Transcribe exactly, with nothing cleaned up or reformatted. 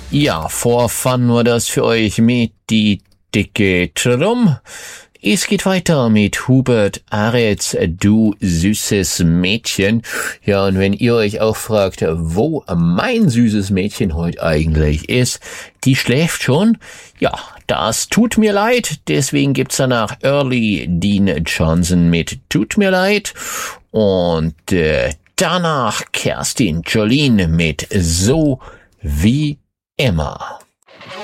Ja, for fun war das für euch mit die dicke Trum. Es geht weiter mit Hubert Aretz, du süßes Mädchen. Ja, und wenn ihr euch auch fragt, wo mein süßes Mädchen heute eigentlich ist, die schläft schon. Ja, das tut mir leid. Deswegen gibt's danach Early Dean Johnson mit Tut mir leid. Und äh, danach Kerstin Jolien mit So wie immer.